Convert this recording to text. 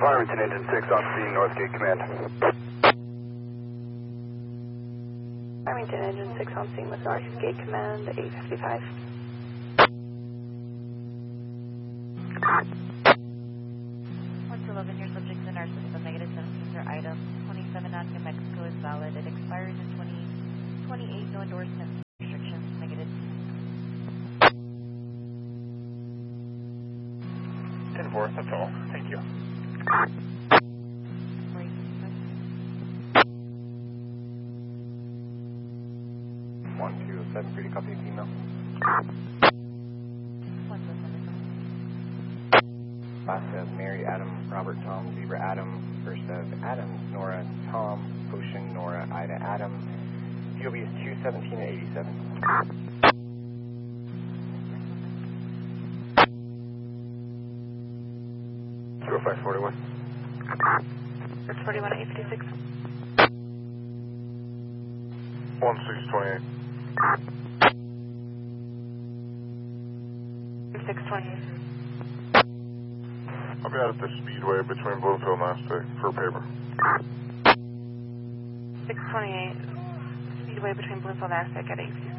Farmington Engine 6 on scene, Northgate Command. Farmington Engine 6 on scene with Northgate Command, 855. Your subjects in our system, negative 17 for item 27 on New Mexico is valid. It expires in 2028. No endorsements, restrictions, negative. 10-4, that's all. Thank you. One, two, 7, pretty copy, email. Last says Mary, Adam, Robert, Tom, Zebra, Adam. First says Adam, Nora, Tom, Ocean, Nora, Ida, Adam. POB is 217 and 87. 20541. It's 41 856. 1628. 628. I'll be out at the Speedway between Bloomfield and Aztec for paper. 628. Speedway between Bloomfield and Aztec at 856.